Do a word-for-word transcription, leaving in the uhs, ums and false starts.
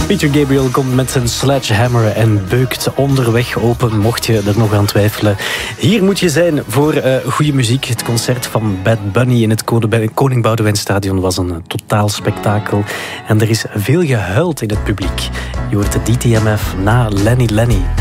Peter Gabriel komt met zijn sledgehammer en beukt onderweg open, mocht je er nog aan twijfelen. Hier moet je zijn voor uh, goede muziek. Het concert van Bad Bunny in het Koning Boudewijnstadion was een totaal spektakel. En er is veel gehuild in het publiek. Je hoort de D T M F na Lenny Lenny.